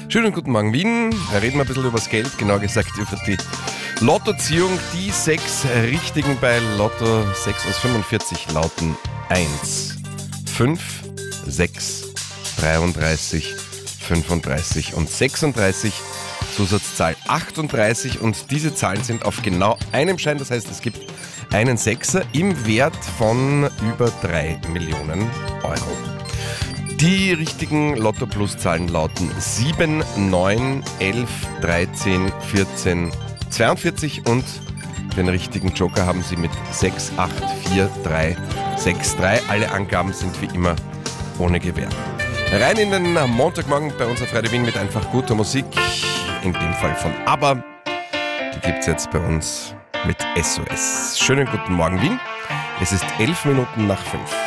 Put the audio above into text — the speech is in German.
Schönen guten Morgen, Wien. Da reden wir ein bisschen über das Geld, genau gesagt über die Lottoziehung. Die 6 richtigen bei Lotto 6 aus 45 lauten 1, 5, 6, 33, 35 und 36. Zusatzzahl 38 und diese Zahlen sind auf genau einem Schein. Das heißt, es gibt einen Sechser im Wert von über 3 Millionen Euro. Die richtigen Lotto-Plus-Zahlen lauten 7, 9, 11, 13, 14, 42 und den richtigen Joker haben Sie mit 6, 8, 4, 3, 6, 3. Alle Angaben sind wie immer ohne Gewähr. Rein in den Montagmorgen bei uns auf Radio Wien mit einfach guter Musik, in dem Fall von ABBA. Die gibt es jetzt bei uns mit SOS. Schönen guten Morgen, Wien. Es ist 11 Minuten nach 5.